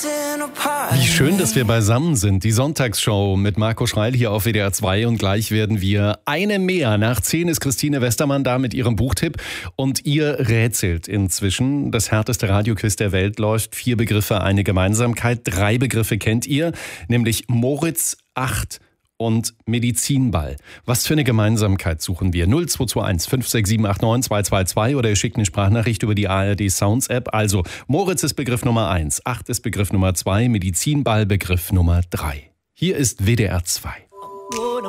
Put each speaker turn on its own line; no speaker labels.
Wie schön, dass wir beisammen sind. Die Sonntagsshow mit Marco Schreil hier auf WDR 2 und gleich werden wir eine mehr. Nach 10 ist Christine Westermann da mit ihrem Buchtipp und ihr rätselt inzwischen. Das härteste Radioquiz der Welt läuft. 4 Begriffe, eine Gemeinsamkeit. 3 Begriffe kennt ihr, nämlich Moritz, 8 und Medizinball. Was für eine Gemeinsamkeit suchen wir? 0221 56789 222 oder ihr schickt eine Sprachnachricht über die ARD Sounds App. Also Moritz ist Begriff Nummer 1, 8 ist Begriff Nummer 2, Medizinball Begriff Nummer 3. Hier ist WDR 2.